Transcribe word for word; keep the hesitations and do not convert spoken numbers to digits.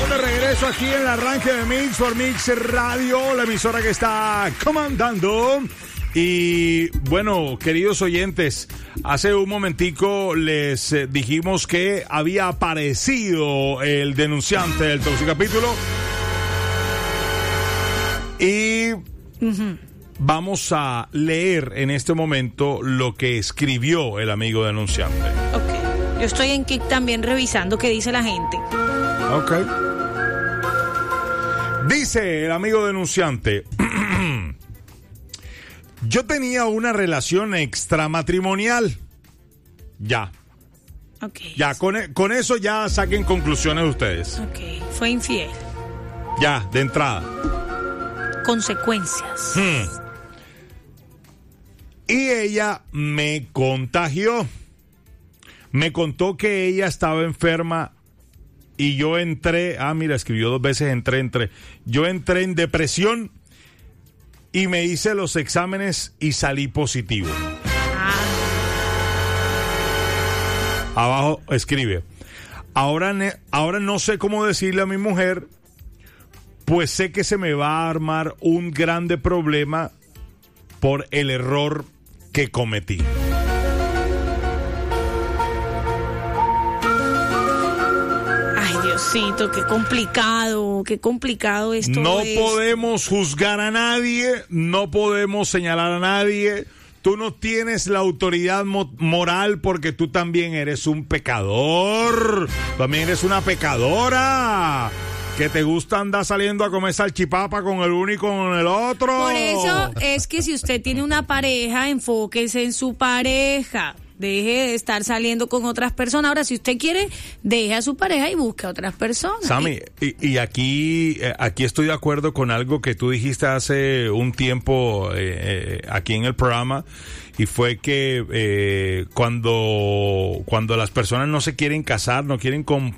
de regreso aquí en el arranque de Mix for Mix Radio, la emisora que está comandando. Y bueno, queridos oyentes, hace un momentico les eh, dijimos que había aparecido el denunciante del Toxicapítulo. Y uh-huh. vamos a leer en este momento lo que escribió el amigo denunciante. Ok, yo estoy en Kik también revisando qué dice la gente. Ok. Dice el amigo denunciante: yo tenía una relación extramatrimonial. Ya. Ok. Ya, con, con eso ya saquen conclusiones ustedes. Ok, fue infiel. Ya, de entrada. Consecuencias. Hmm. Y ella me contagió. Me contó que ella estaba enferma y yo entré, ah, mira, escribió dos veces entré, entré. Yo entré en depresión y me hice los exámenes y salí positivo. Ah. Abajo escribe: ahora, ne- ahora no sé cómo decirle a mi mujer, pues sé que se me va a armar un grande problema por el error que cometí. Ay, Diosito, qué complicado, qué complicado esto No es. podemos juzgar a nadie, no podemos señalar a nadie. Tú no tienes la autoridad mo- moral porque tú también eres un pecador. También eres una pecadora. Que te gusta andar saliendo a comer salchipapa con el uno y con el otro. Por eso es que si usted tiene una pareja, enfóquese en su pareja. Deje de estar saliendo con otras personas. Ahora, si usted quiere, deje a su pareja y busque a otras personas. Sammy, y, y aquí, eh, aquí estoy de acuerdo con algo que tú dijiste hace un tiempo eh, eh, aquí en el programa, y fue que eh, cuando, cuando las personas no se quieren casar, no quieren com-